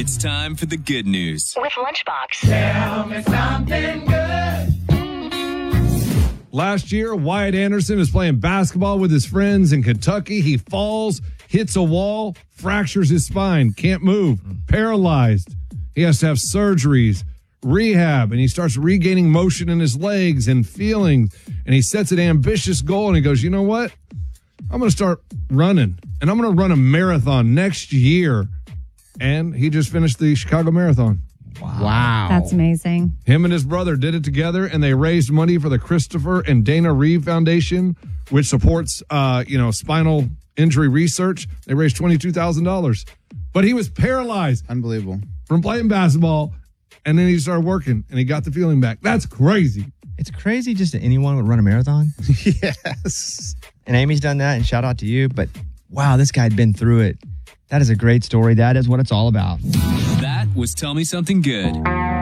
It's time for the good news with Lunchbox. Tell me something good. Last year, Wyatt Anderson is playing basketball with his friends in Kentucky. He falls, hits a wall, fractures his spine, can't move, paralyzed. He has to have surgeries, rehab, and he starts regaining motion in his legs and feeling. And he sets an ambitious goal, and he goes, you know what? I'm going to start running, and I'm going to run a marathon next year. And he just finished the Chicago Marathon. Wow. That's amazing. Him and his brother did it together, and they raised money for the Christopher and Dana Reeve Foundation, which supports, spinal injury research. They raised $22,000. But he was paralyzed. Unbelievable. From playing basketball, and then he started working, and he got the feeling back. That's crazy. It's crazy just that anyone would run a marathon. Yes. And Amy's done that, and shout out to you. But, wow, this guy had been through it. That is a great story. That is what it's all about. That was Tell Me Something Good.